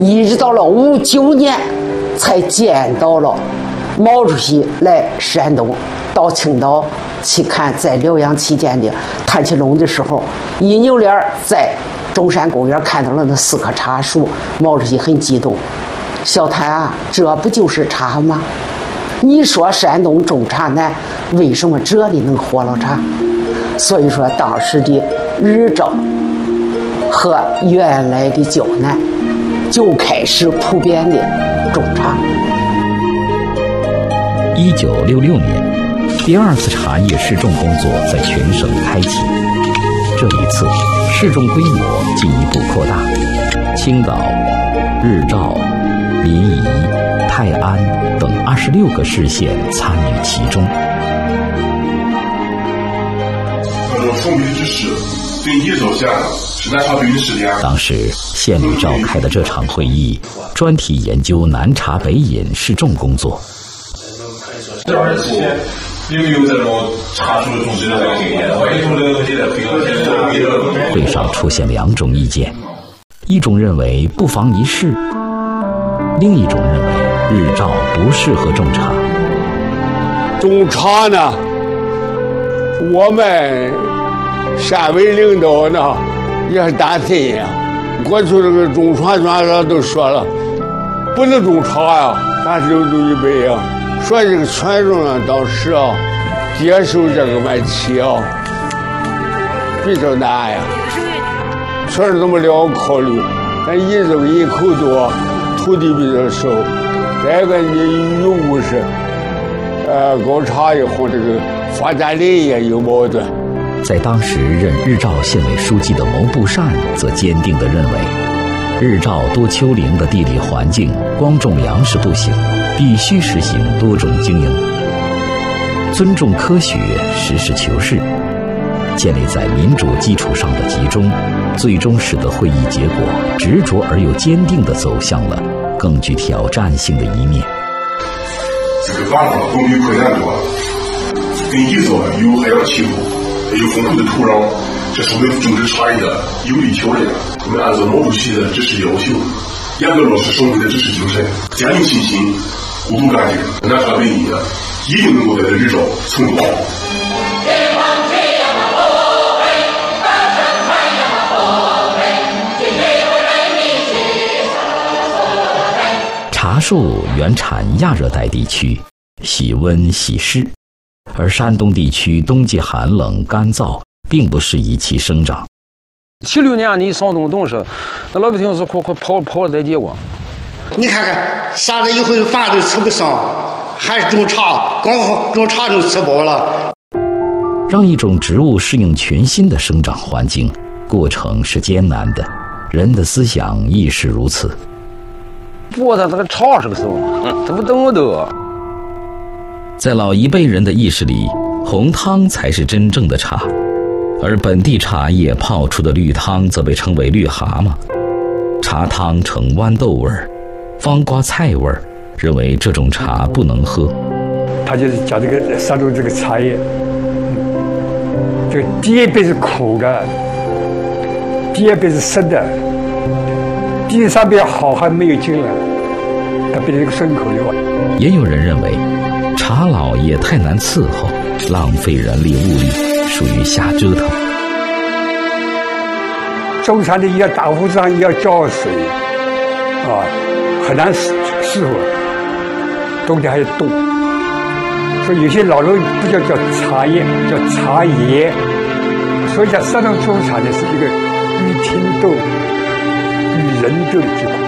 一直到了59年，才见到了毛主席来山东到青岛去看在疗养期间的谭其龙的时候，一扭脸在中山公园看到了那4棵茶树，毛主席很激动。小谭啊，这不就是茶吗？你说山东种茶难，为什么这里能活了茶？所以说当时的日照和原来的胶南就开始普遍的种茶。 1966年，第2次茶叶试种工作在全省开启。这一次，试种规模进一步扩大，青岛、日照、临沂、泰安等26个市县参与其中。当时县里召开的这场会议，专题研究南茶北饮试种工作。会上出现2种意见，一种认为不妨一试，另一种认为日照不适合种茶。 种茶呢，我们县委领导呢也是担心呀。过去这个种茶专家都说了，不能种茶呀，但是都预备呀。说这个群众呢，当时啊接受这个问题啊比较难呀。全是这么2个考虑，咱一这个人口多，土地比较少，再一个你有误是，搞茶以后这个发展林业有矛盾。 在当时任日照县委书记的牟步善则坚定地认为，日照多丘陵的地理环境，光种粮食不行，必须实行多种经营，尊重科学，实事求是，建立在民主基础上的集中，最终使得会议结果执着而又坚定地走向了更具挑战性的一面。 这个办法功率困难多，跟一早有海洋气候，还有丰厚的土壤，这是我们种植茶叶的有利条件。我们按照毛主席的指示要求，严格落实省委的指示精神，坚定信心，孤独干劲，南茶北饮一定能够在这日照成功。 茶树原产亚热带地区，喜温喜湿，而山东地区冬季寒冷干燥，并不适宜其生长。 76年你上东东时，那老百姓是快跑了在结果。 你看看下来以后饭都吃不上，还是种茶，刚好种茶就吃饱了。 让一种植物适应全新的生长环境，过程是艰难的，人的思想亦是如此。 不过他这个茶是个什么？他不懂得。 在老一辈人的意识里，红汤才是真正的茶，而本地茶叶泡出的绿汤则被称为绿蛤蟆。茶汤呈豌豆味儿、方瓜菜味儿，认为这种茶不能喝。 他就是讲这个山东这个茶叶，这个第一杯是苦的，第二杯是涩的，第3杯好还没有劲了，它变成一个顺口溜。 也有人认为，茶老爷太难伺候，浪费人力物力，属于瞎折腾。 种茶的要打壶上要浇水，很难伺候，冬天还要冻。所以有些老人不叫茶叶，叫茶爷。所以讲山东种茶呢是一个与天斗、与人斗的结果。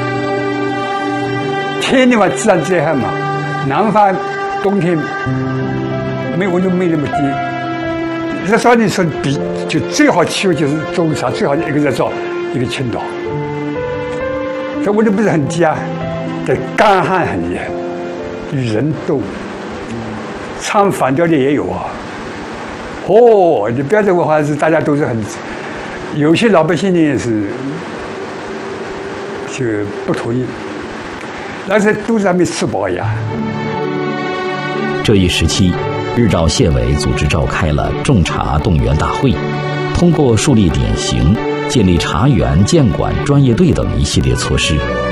天的话自然灾害嘛，南方冬天没温度没那么低。热照你说比就最好气候就是种茶最好的一个热照，一个青岛。这温度不是很低啊，这干旱很厉害，与人斗。唱反调的也有啊。你不要这个话是大家都是很，有些老百姓呢是就不同意，但是肚子还没吃饱呀。 这一时期，日照县委组织召开了种茶动员大会，通过树立典型、 建立茶园、监管专业队等一系列措施。